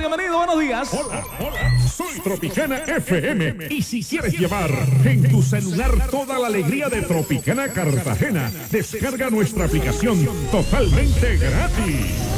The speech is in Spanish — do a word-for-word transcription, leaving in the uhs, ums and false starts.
bienvenido, buenos días. Hola, hola, soy Tropicana F M. Y si quieres llevar en tu celular toda la alegría de Tropicana Cartagena, descarga nuestra aplicación totalmente gratis.